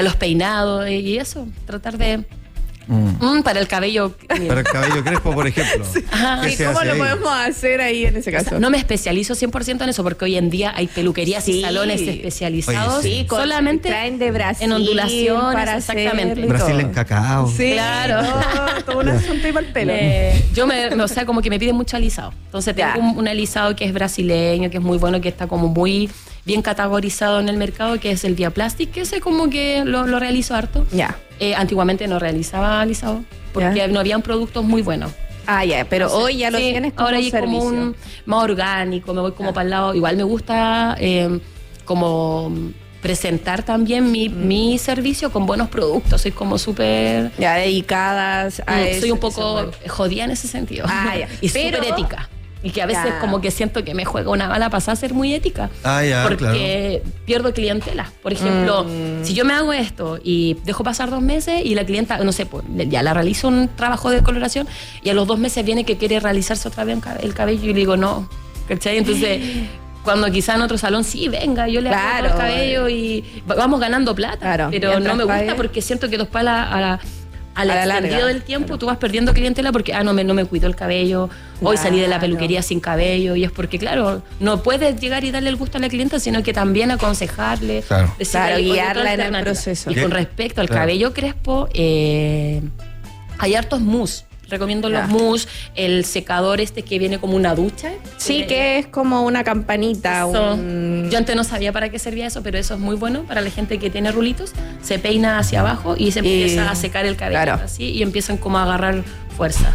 los peinados y eso, tratar de... para el cabello. Para el cabello crespo, por ejemplo. Sí. ¿Cómo lo podemos hacer ahí en ese caso? O sea, no me especializo 100% en eso, porque hoy en día hay peluquerías y salones especializados. Oye, solamente traen de Brasil en ondulaciones, para exactamente. Brasil en cacao. Sí, claro. Todo un asunto y para el pelo. Yo o sea, como que me piden mucho alisado. Entonces tengo un alisado que es brasileño, que es muy bueno, que está como muy bien categorizado en el mercado, que es el Biaplastic, que ese como que lo realizo harto. Ya. Antiguamente no realizaba alisado, porque no habían productos muy buenos. Pero entonces, hoy ya lo tienes como ahora un hay servicio. como un más orgánico, me voy como para el lado. Igual me gusta como presentar también mi servicio con buenos productos. Soy como súper... Ya dedicadas a eso. Soy un poco jodida en ese sentido. Y súper ética. Y que a veces como que siento que me juega una mala pasada ser muy ética. Porque pierdo clientela. Por ejemplo, si yo me hago esto y dejo pasar 2 meses y la clienta, no sé, pues ya la realizo un trabajo de coloración y a los 2 meses viene que quiere realizarse otra vez el cabello y le digo no. ¿Cachai? Entonces... Cuando quizá en otro salón, sí, venga, yo le hago el cabello y vamos ganando plata. Pero no me gusta porque siento que después al extendido del tiempo tú vas perdiendo clientela porque no me cuido el cabello, hoy salí de la peluquería sin cabello, y es porque claro, no puedes llegar y darle el gusto a la clienta, sino que también aconsejarle, guiarla en el proceso. Y con respecto al cabello crespo, hay hartos mousse. Recomiendo los mousse, el secador que viene como una ducha. Sí, que es como una campanita. Yo antes no sabía para qué servía eso, pero eso es muy bueno para la gente que tiene rulitos. Se peina hacia abajo y se empieza a secar el cabello así y empiezan como a agarrar fuerza.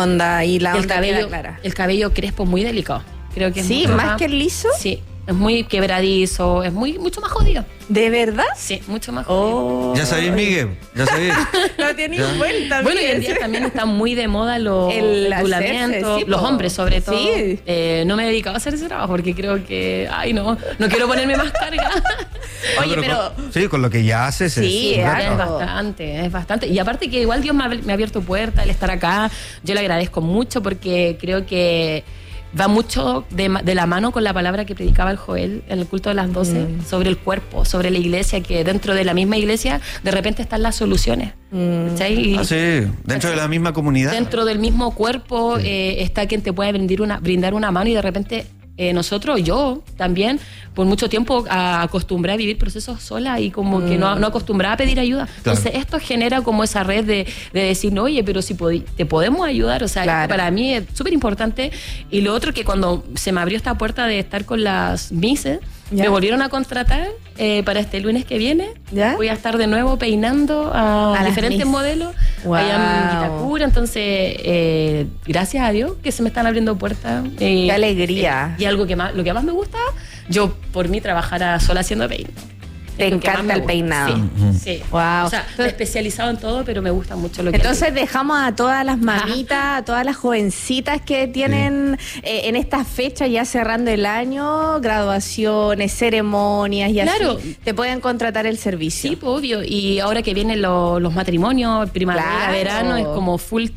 El cabello crespo es muy delicado. Creo que es más que el liso. Sí. Es muy quebradizo, es mucho más jodido. ¿De verdad? Sí, mucho más jodido. Ya sabéis, Miguel, ya sabéis. No tenéis vuelta. Bueno, hoy en día también está muy de moda el ondulamiento, los hombres sobre todo. Sí. No me he dedicado a hacer ese trabajo porque creo que, no quiero ponerme más carga. Oye, pero sí, con lo que ya haces. Es bastante. Y aparte que igual Dios me ha abierto puertas, el estar acá, yo le agradezco mucho porque creo que va mucho de la mano con la palabra que predicaba el Joel en el culto de las 12 sobre el cuerpo, sobre la iglesia, que dentro de la misma iglesia de repente están las soluciones. Dentro de la misma comunidad. Dentro del mismo cuerpo está quien te puede brindar una mano y de repente yo también por mucho tiempo acostumbré a vivir procesos sola y como que no acostumbraba a pedir ayuda. Entonces esto genera como esa red de decir, no, oye, pero si te podemos ayudar, o sea, para mí es súper importante. Y lo otro que cuando se me abrió esta puerta de estar con las Misses, me volvieron a contratar para este lunes que viene. Voy a estar de nuevo peinando a diferentes modelos allá en Vitacura. Entonces, gracias a Dios que se me están abriendo puertas. Qué alegría. Y lo que más me gusta, yo por mí trabajara sola haciendo peino. Te encanta el peinado. Sí. Wow. O sea, me he especializado en todo, pero me gusta mucho lo que Entonces dejamos a todas las mamitas, a todas las jovencitas que tienen en estas fechas ya cerrando el año, graduaciones, ceremonias y así, te pueden contratar el servicio. Sí, pues, obvio. Y ahora que vienen los matrimonios, primavera, verano, es como full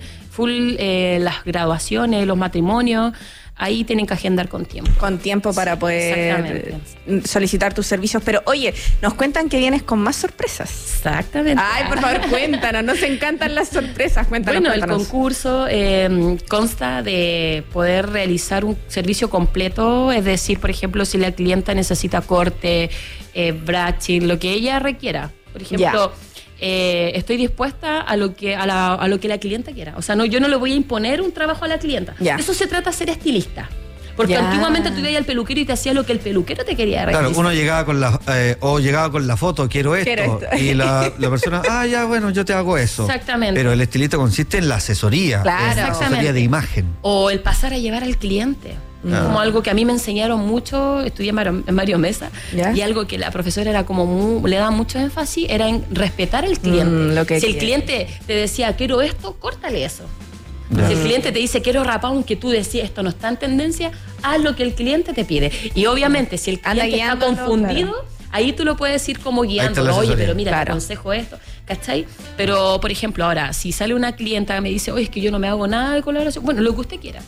las graduaciones, los matrimonios. Ahí tienen que agendar con tiempo. Con tiempo para poder solicitar tus servicios. Pero oye, nos cuentan que vienes con más sorpresas. Exactamente. Ay, por favor, cuéntanos. Nos encantan las sorpresas. Cuéntanos. El concurso consta de poder realizar un servicio completo. Es decir, por ejemplo, si la clienta necesita corte, brushing, lo que ella requiera. Por ejemplo... estoy dispuesta a lo que la clienta quiera. O sea, yo no le voy a imponer un trabajo a la clienta. Eso se trata de ser estilista. Porque antiguamente tú ibas al peluquero y te hacía lo que el peluquero te quería realizar. Claro, uno llegaba con la foto, quiero esto. Y la persona, bueno, yo te hago eso. Exactamente. Pero el estilista consiste en la asesoría. Claro. La asesoría de imagen. O el pasar a llevar al cliente. Como algo que a mí me enseñaron mucho, estudié en Mario Mesa, y algo que la profesora era como le daba mucho énfasis, era en respetar al cliente. Si el cliente te decía, quiero esto, córtale eso. Si el cliente te dice, quiero rapado, aunque tú decías, esto no está en tendencia, haz lo que el cliente te pide. Y obviamente, si el cliente está confundido, ahí tú lo puedes ir como guiando. Oye, pero mira, te aconsejo esto, ¿cachai? Pero, por ejemplo, ahora, si sale una clienta que me dice, oye, es que yo no me hago nada de coloración, bueno, lo que usted quiera.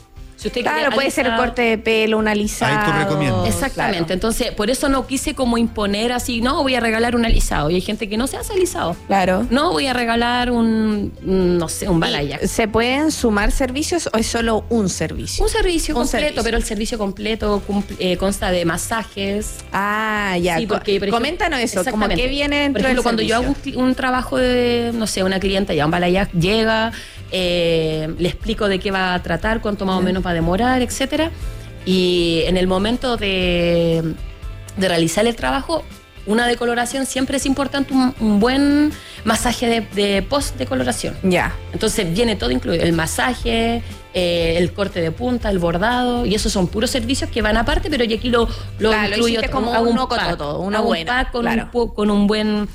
Si usted claro, puede ser el corte de pelo, un alisado. Ahí tú recomiendas. Exactamente. Claro. Entonces, por eso no quise como imponer así, no, voy a regalar un alisado. Y hay gente que no se hace alisado. Claro. No, voy a regalar un balayage. ¿Se pueden sumar servicios o es solo un servicio? Un servicio completo, pero el servicio completo consta de masajes. Ah, ya. Sí, porque, por ejemplo, coméntanos eso, como que viene dentro. Por ejemplo, cuando yo hago un trabajo de, no sé, una clienta ya un balayage llega, le explico de qué va a tratar, cuánto más o menos va a demorar, etcétera. Y en el momento de realizar el trabajo, una decoloración siempre es importante, un buen masaje de post-decoloración. Ya. Entonces viene todo incluido, el masaje, el corte de punta, el bordado, y esos son puros servicios que van aparte, pero yo aquí lo incluyo como un pack con un buen...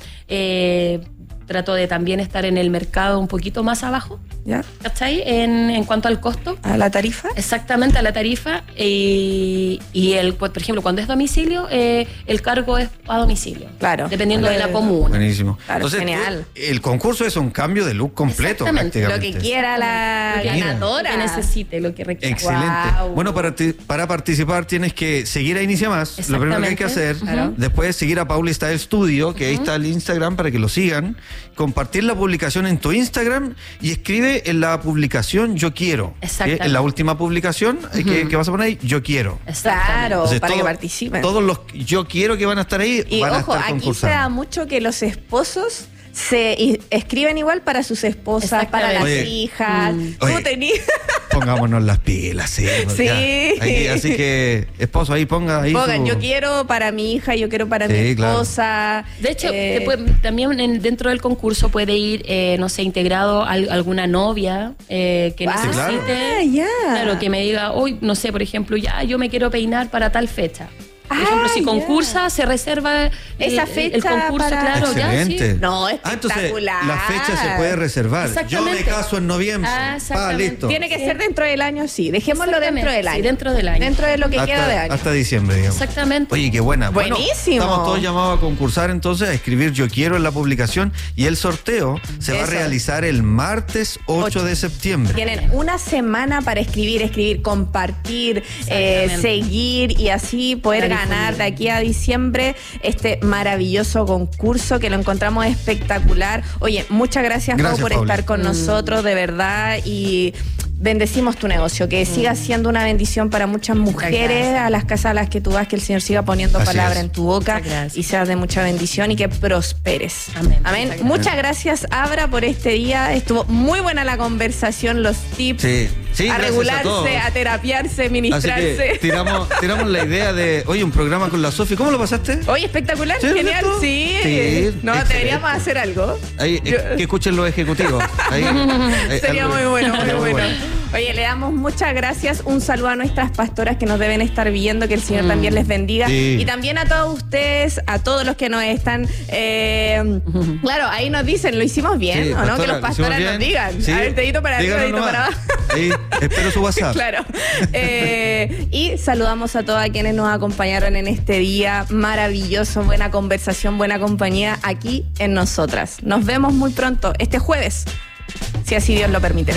trato de también estar en el mercado un poquito más abajo. ¿Ya? ¿Cachai? En cuanto al costo. ¿A la tarifa? Exactamente, a la tarifa. Y por ejemplo, cuando es domicilio, el cargo es a domicilio. Claro. Dependiendo de la comuna. Buenísimo. Claro, entonces, genial. El concurso es un cambio de look completo, prácticamente. Lo que quiera la ganadora. Lo que necesite, lo que requiera. Excelente. Wow. Bueno, para participar tienes que seguir a Inicia Más. Lo primero que hay que hacer. Claro. Después seguir a Paula Style Studio, que ahí está el Instagram para que lo sigan. Compartir la publicación en tu Instagram y escribe en la publicación yo quiero. En la última publicación que vas a poner ahí, yo quiero. Claro, entonces, para que participen. Todos los yo quiero que van a estar ahí y van ojo, a estar concursando. Aquí se da mucho que los esposos se escriben igual para sus esposas, para las hijas. Tú tenías... Pongámonos las pilas, sí. Sí. Así que, esposo, ahí pongan, yo quiero para mi hija, yo quiero para mi esposa. Claro. De hecho, también dentro del concurso puede ir, no sé, integrado alguna novia que necesite. Claro, que me diga, hoy, no sé, por ejemplo, yo me quiero peinar para tal fecha. Por ejemplo, si concursa, se reserva esa fecha el concurso, claro. Excelente. Ya, no, espectacular. Entonces, la fecha se puede reservar. Yo me caso en noviembre. Listo. Tiene que ser dentro del año, sí. Dejémoslo dentro del año. Sí, dentro del año. Dentro de lo que queda de año. Hasta diciembre, digamos. Exactamente. Oye, qué buena. Buenísimo. Bueno, estamos todos llamados a concursar entonces, a escribir yo quiero en la publicación y el sorteo se va a realizar el martes 8 de septiembre. Tienen una semana para escribir, compartir, seguir y así poder ganar de aquí a diciembre este maravilloso concurso que lo encontramos espectacular. Oye, muchas gracias Pau, por estar con nosotros, de verdad, y bendecimos tu negocio, que siga siendo una bendición para muchas mujeres, a las casas a las que tú vas, que el Señor siga poniendo palabra en tu boca y seas de mucha bendición y que prosperes. Amén. Muchas gracias, Abra, por este día. Estuvo muy buena la conversación, los tips. A regularse, a terapiarse, ministrarse. Así que tiramos la idea de, oye, un programa con la Sofi. ¿Cómo lo pasaste? Oye, espectacular, genial. Sí. No, deberíamos hacer algo. Ahí, que escuchen los ejecutivos. Sería muy bueno, muy bueno. Oye, le damos muchas gracias. Un saludo a nuestras pastoras que nos deben estar viendo, que el Señor también les bendiga. Y también a todos ustedes, a todos los que nos están... Claro, ahí nos dicen, ¿lo hicimos bien o no? Que los pastores nos digan. A ver, dedito para arriba, dedito para abajo. Ahí, espero su WhatsApp. Claro. Y saludamos a todos quienes nos acompañaron en este día maravilloso. Buena conversación, buena compañía aquí en Nosotras. Nos vemos muy pronto, este jueves, si así Dios lo permite.